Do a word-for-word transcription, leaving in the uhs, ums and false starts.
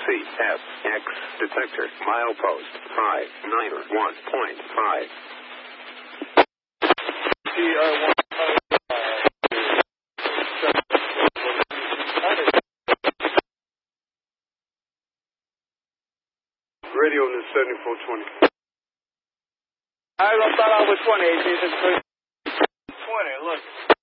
C S X detector milepost five nine one point five. T R one. Radio on the seventy-four twenty. I thought I was twenty. twenty, look.